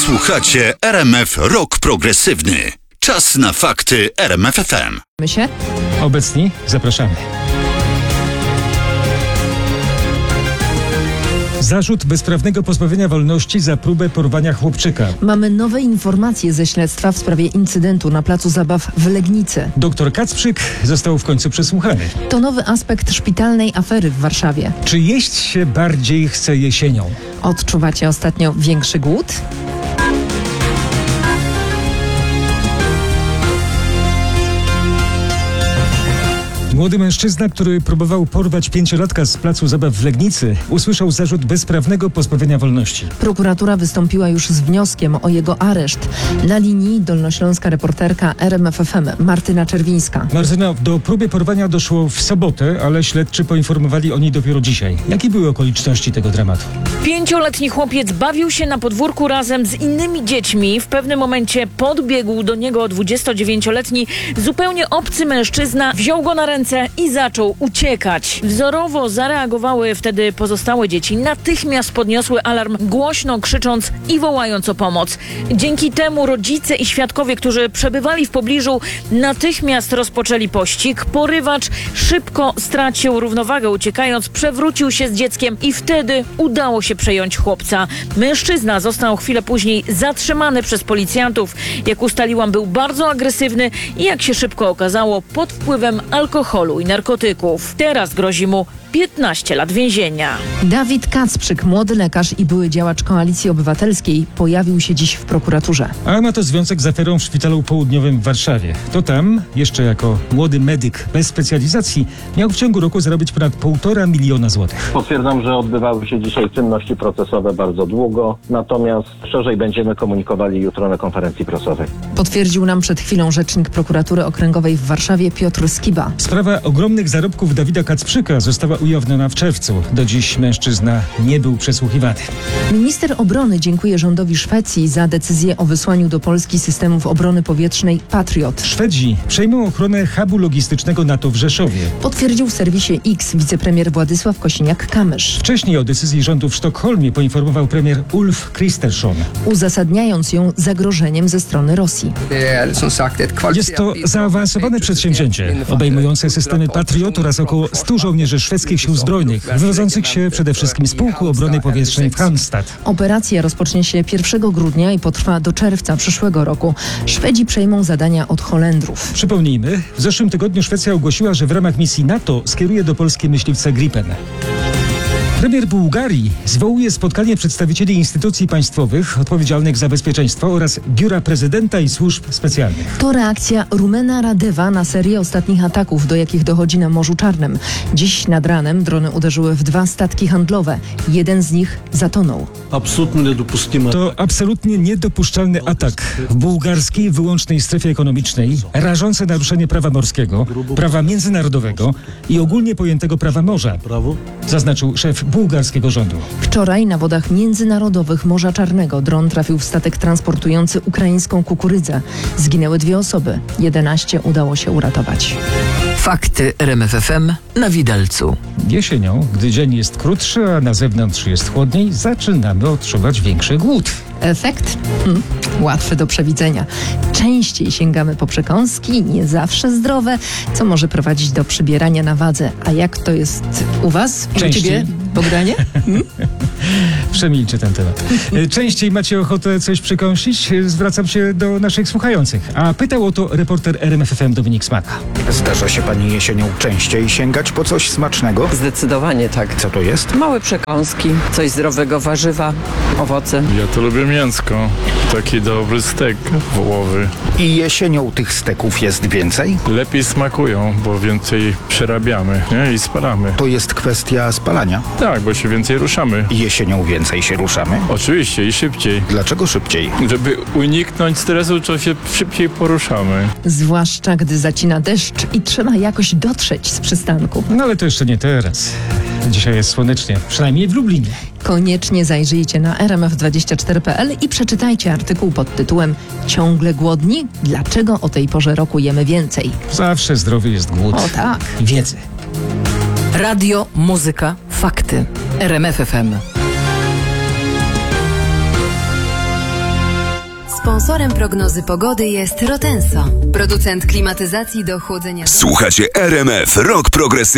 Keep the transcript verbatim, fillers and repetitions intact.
Słuchacie R M F Rock Progresywny. Czas na fakty R M F F M. My się? Obecni zapraszamy. Zarzut bezprawnego pozbawienia wolności za próbę porwania chłopczyka. Mamy nowe informacje ze śledztwa w sprawie incydentu na placu zabaw w Legnicy. Doktor Kacprzyk został w końcu przesłuchany. To nowy aspekt szpitalnej afery w Warszawie. Czy jeść się bardziej chce jesienią? Odczuwacie ostatnio większy głód? Młody mężczyzna, który próbował porwać pięciolatka z placu zabaw w Legnicy, usłyszał zarzut bezprawnego pozbawienia wolności. Prokuratura wystąpiła już z wnioskiem o jego areszt. Na linii dolnośląska reporterka R M F F M Martyna Czerwińska. Martyna, do próby porwania doszło w sobotę, ale śledczy poinformowali o niej dopiero dzisiaj. Jakie były okoliczności tego dramatu? Pięcioletni chłopiec bawił się na podwórku razem z innymi dziećmi. W pewnym momencie podbiegł do niego dwudziestodziewięcioletni, zupełnie obcy mężczyzna, wziął go na ręce i zaczął uciekać. Wzorowo zareagowały wtedy pozostałe dzieci. Natychmiast podniosły alarm, głośno krzycząc i wołając o pomoc. Dzięki temu rodzice i świadkowie, którzy przebywali w pobliżu, natychmiast rozpoczęli pościg. Porywacz szybko stracił równowagę, uciekając, przewrócił się z dzieckiem i wtedy udało się przejąć chłopca. Mężczyzna został chwilę później zatrzymany przez policjantów. Jak ustaliłam, był bardzo agresywny i jak się szybko okazało, pod wpływem alkoholu i narkotyków. Teraz grozi mu piętnaście lat więzienia. Dawid Kacprzyk, młody lekarz i były działacz Koalicji Obywatelskiej, pojawił się dziś w prokuraturze. A ma to związek z aferą w Szpitalu Południowym w Warszawie. To tam, jeszcze jako młody medyk bez specjalizacji, miał w ciągu roku zarobić ponad półtora miliona złotych. Potwierdzam, że odbywały się dzisiaj czynności procesowe bardzo długo, natomiast szerzej będziemy komunikowali jutro na konferencji prasowej. Potwierdził nam przed chwilą rzecznik prokuratury okręgowej w Warszawie Piotr Skiba. Sprawa ogromnych zarobków Dawida Kacprzyka została ujawniona w czerwcu. Do dziś mężczyzna nie był przesłuchiwany. Minister obrony dziękuje rządowi Szwecji za decyzję o wysłaniu do Polski systemów obrony powietrznej Patriot. Szwedzi przejmą ochronę hubu logistycznego NATO w Rzeszowie. Potwierdził w serwisie X wicepremier Władysław Kosiniak-Kamysz. Wcześniej o decyzji rządu w Sztokholmie poinformował premier Ulf Kristersson. Uzasadniając ją zagrożeniem ze strony Rosji. Jest to zaawansowane przedsięwzięcie, obejmujące systemy Patriot oraz około stu żołnierzy szwedzkich sił zbrojnych, wywodzących się przede wszystkim z Pułku Obrony Powietrznej w Halmstad. Operacja rozpocznie się pierwszego grudnia i potrwa do czerwca przyszłego roku. Szwedzi przejmą zadania od Holendrów. Przypomnijmy, w zeszłym tygodniu Szwecja ogłosiła, że w ramach misji NATO skieruje do Polski myśliwca Gripen. Premier Bułgarii zwołuje spotkanie przedstawicieli instytucji państwowych odpowiedzialnych za bezpieczeństwo oraz biura prezydenta i służb specjalnych. To reakcja Rumena Radewa na serię ostatnich ataków, do jakich dochodzi na Morzu Czarnym. Dziś nad ranem drony uderzyły w dwa statki handlowe. Jeden z nich zatonął. To absolutnie niedopuszczalny atak w bułgarskiej wyłącznej strefie ekonomicznej, rażące naruszenie prawa morskiego, prawa międzynarodowego i ogólnie pojętego prawa morza, zaznaczył szef bułgarskiego rządu. Wczoraj na wodach międzynarodowych Morza Czarnego dron trafił w statek transportujący ukraińską kukurydzę. Zginęły dwie osoby. jedenaście udało się uratować. Fakty R M F F M na widelcu. Jesienią, gdy dzień jest krótszy, a na zewnątrz jest chłodniej, zaczynamy odczuwać większy głód. Efekt? Hmm, łatwy do przewidzenia. Częściej sięgamy po przekąski, nie zawsze zdrowe, co może prowadzić do przybierania na wadze. A jak to jest u was? I u ciebie, Bogdanie? Hmm? Przemilczę ten temat. Częściej macie ochotę coś przekąsić? Zwracam się do naszych słuchających. A pytał o to reporter R M F F M Dominik Smaka. Zdarza się pani jesienią częściej sięgać po coś smacznego? Zdecydowanie tak. Co to jest? Małe przekąski, coś zdrowego, warzywa, owoce. Ja to lubię mięsko. Taki dobry stek wołowy. I jesienią tych steków jest więcej? Lepiej smakują, bo więcej przerabiamy, nie? I spalamy. To jest kwestia spalania. Tak, bo się więcej ruszamy. Jesienią więcej się ruszamy? Oczywiście i szybciej. Dlaczego szybciej? Żeby uniknąć stresu, to się szybciej poruszamy. Zwłaszcza gdy zacina deszcz i trzeba jakoś dotrzeć z przystanku. No ale to jeszcze nie teraz. Dzisiaj jest słonecznie, przynajmniej w Lublinie. Koniecznie zajrzyjcie na r m f dwadzieścia cztery kropka p l i przeczytajcie artykuł pod tytułem Ciągle głodni? Dlaczego o tej porze roku jemy więcej? Zawsze zdrowy jest głód. O tak. I wiedzy. Radio, muzyka, fakty. R M F F M. Sponsorem prognozy pogody jest Rotenso, producent klimatyzacji do chłodzenia. Słuchacie R M F Rock Progresywny.